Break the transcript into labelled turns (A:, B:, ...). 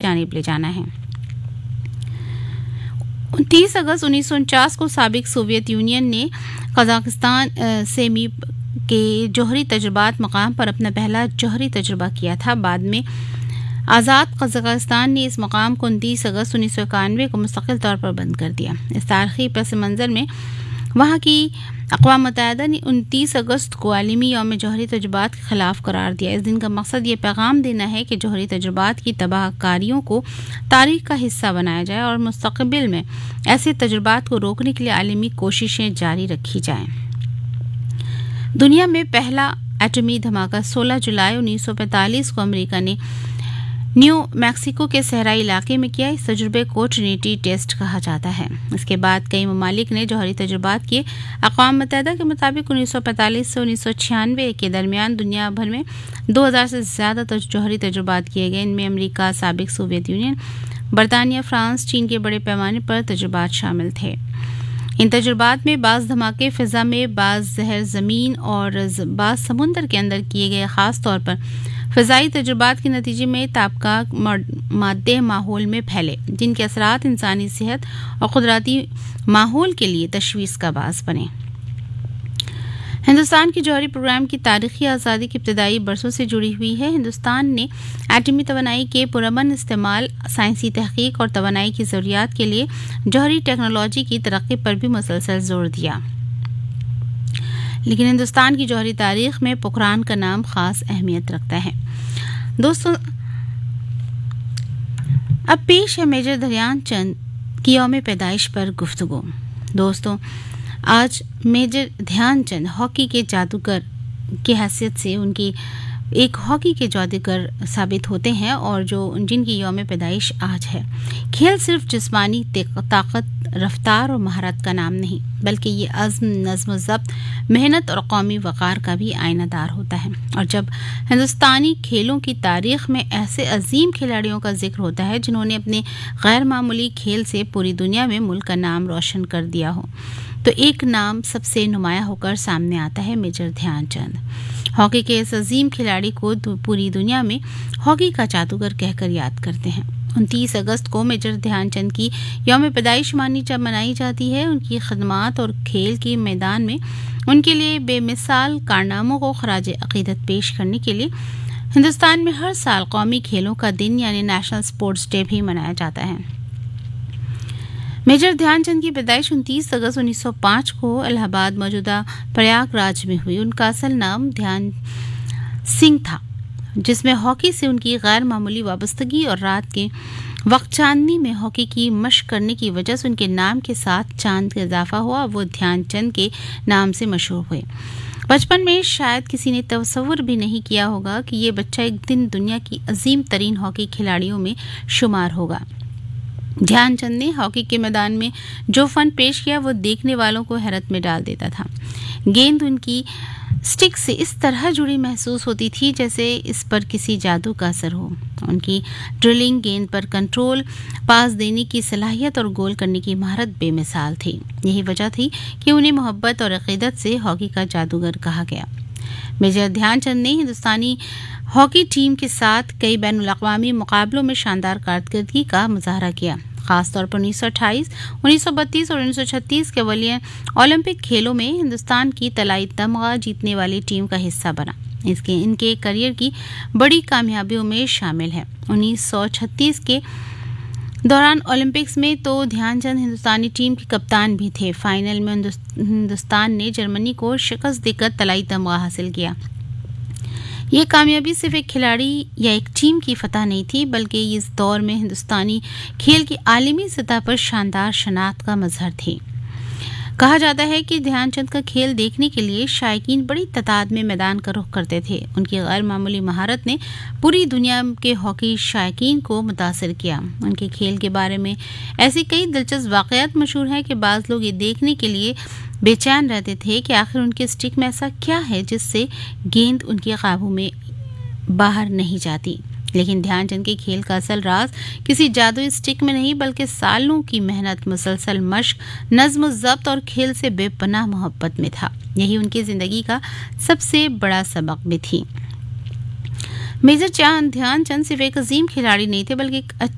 A: जानिब ले जाना है। 29 अगस्त 1949 को साबिक सोवियत यूनियन ने कजाकिस्तान सेमी के जौहरी तजुर्बात मकाम पर अपना पहला जौहरी तजुर्बा किया था। बाद में आज़ाद कजाकिस्तान ने इस मकाम को 29 अगस्त 1991 को मुस्तकिल तौर पर बंद कर दिया। इस तारीखी पस मंज़र में वहाँ की अक़वाम मुत्तहिदा ने 29 अगस्त को आलमी यौम जौहरी तजुर्बात के खिलाफ करार दिया। इस दिन का मकसद ये पैगाम देना है कि जौहरी तजुर्बात की तबाहकारियों को तारीख का हिस्सा बनाया जाए और मुस्तक़बिल में ऐसे तजुर्बात को रोकने के लिए आलमी कोशिशें जारी रखी जाएं। दुनिया में पहला एटमी धमाका 16 जुलाई 1945 को अमेरिका ने न्यू मैक्सिको के सहराई इलाके में किया। इस तजुर्बे को ट्रिनिटी टेस्ट कहा जाता है। इसके बाद कई ममालिक ने जौहरी तजुर्बात किए। अक़वाम मुत्तहिदा के मुताबिक 1945 से 1996 के दरमियान दुनिया भर में 2000 से ज़्यादा जौहरी तजुर्बात किए गए। इनमें अमेरिका, साबिक सोवियत यूनियन, बरतानिया, फ्रांस, चीन के बड़े पैमाने पर तजुर्बात शामिल थे। इन तजुर्बात में बाज़ धमाके फ़िज़ा में, बाज़ ज़हर ज़मीन और बाज़ समुंदर के अंदर किए गए। ख़ास तौर पर फ़िज़ाई तजुर्बात के नतीजे में ताबकाक मादे माहौल में फैले, जिनके असरात इंसानी सेहत और कुदरती माहौल के लिए तशवीश का बास बने। हिंदुस्तान की जौहरी प्रोग्राम की तारीखी आज़ादी की इब्तदाई बरसों से जुड़ी हुई है। हिंदुस्तान ने एटमी तवानाई के पुरअमन इस्तेमाल, साइंसी तहकीक और तवानाई की ज़रूरियात के लिए जौहरी टेक्नोलॉजी की तरक्की पर भी मुसलसल जोर दिया। लेकिन हिंदुस्तान की जौहरी तारीख में पोखरान का नाम खास अहमियत रखता है। दोस्तों, अब पेश है मेजर ध्यानचंद की यौम पैदाइश पर गुफ्तगू। दोस्तों, आज मेजर ध्यानचंद हॉकी के जादूगर की हैसियत से उनकी एक हॉकी के जादूगर साबित होते हैं और जिनकी यौम पैदाइश आज है। खेल सिर्फ जिस्मानी ताकत, रफ्तार और महारत का नाम नहीं, बल्कि ये अज़्म, नज़्म, ज़ब्त, मेहनत और कौमी वक़ार का भी आईनादार होता है। और जब हिंदुस्तानी खेलों की तारीख़ में ऐसे अजीम खिलाड़ियों का जिक्र होता है जिन्होंने अपने गैर मामूली खेल से पूरी दुनिया में मुल्क का नाम रोशन कर दिया हो, तो एक नाम सबसे नुमाया होकर सामने आता है, मेजर ध्यानचंद। हॉकी के इस अजीम खिलाड़ी को पूरी दुनिया में हॉकी का जादूगर कहकर याद करते हैं। 29 अगस्त को मेजर ध्यानचंद की यौम पैदाइश मनाई जाती है। उनकी खदमात और खेल के मैदान में उनके लिए बेमिसाल कारनामों को खराज अकीदत पेश करने के लिए हिंदुस्तान में हर साल कौमी खेलों का दिन यानी नेशनल स्पोर्ट्स डे भी मनाया जाता है। मेजर ध्यानचंद की पैदाइश 29 अगस्त 1905 को इलाहाबाद मौजूदा प्रयागराज में हुई। उनका असल नाम ध्यान सिंह था, जिसमें हॉकी से उनकी गैर मामूली वाबस्तगी और रात के वक्त चांदनी में हॉकी की मशक करने की वजह से उनके नाम के साथ चांद का इजाफा हुआ। वो ध्यानचंद के नाम से मशहूर हुए। बचपन में शायद किसी ने तसव्वुर भी नहीं किया होगा कि ये बच्चा एक दिन दुनिया की अजीम तरीन हॉकी खिलाड़ियों में शुमार होगा। ध्यानचंद ने हॉकी के मैदान में जो फन पेश किया वो देखने वालों को हैरत में डाल देता था। गेंद उनकी स्टिक से इस तरह जुड़ी महसूस होती थी जैसे इस पर किसी जादू का असर हो। उनकी ड्रिलिंग, गेंद पर कंट्रोल, पास देने की सलाहियत और गोल करने की महारत बेमिसाल थी। यही वजह थी कि उन्हें मोहब्बत और अकीदत से हॉकी का जादूगर कहा गया। मेजर ध्यानचंद ने हिंदुस्तानी हॉकी टीम के साथ कई बैनुल-अक़वामी मुकाबलों में शानदार कारकर्दगी का मुजाहरा किया। खासतौर पर 1928, 1932 और 1936 के वलीन ओलंपिक खेलों में हिंदुस्तान की तलाई तमगा जीतने वाली टीम का हिस्सा बना। इनके करियर की बड़ी कामयाबियों में शामिल है। 1936 के दौरान ओलंपिक्स में तो ध्यानचंद हिंदुस्तानी टीम के कप्तान भी थे। फाइनल में हिंदुस्तान ने जर्मनी को शिकस्त देकर तलाई तमगा हासिल किया। ये कामयाबी सिर्फ एक खिलाड़ी या एक टीम की फतह नहीं थी, बल्कि इस दौर में हिंदुस्तानी खेल की आलमी सतह पर शानदार शनाख्त का मजहर थी। कहा जाता है कि ध्यानचंद का खेल देखने के लिए शायकीन बड़ी तादाद में मैदान का रुख करते थे। उनकी गैर मामूली महारत ने पूरी दुनिया के हॉकी शायकीन को मुतासिर किया। उनके खेल के बारे में ऐसी कई दिलचस्प वाक़यात मशहूर हैं कि बाज़ लोग ये देखने के लिए बेचैन रहते थे कि आखिर उनके स्टिक में ऐसा क्या है जिससे गेंद उनके काबू में बाहर नहीं जाती। लेकिन ध्यानचंद के खेल का असल राज किसी जादुई स्टिक में नहीं, बल्कि सालों की मेहनत, मुसलसल मशक, नज़्म ज़ब्त और खेल से बेपनाह मोहब्बत में था। यही उनकी ज़िंदगी का सबसे बड़ा सबक भी थी। मेजर ध्यानचंद सिर्फ एक अजीम खिलाड़ी नहीं थे, बल्कि एक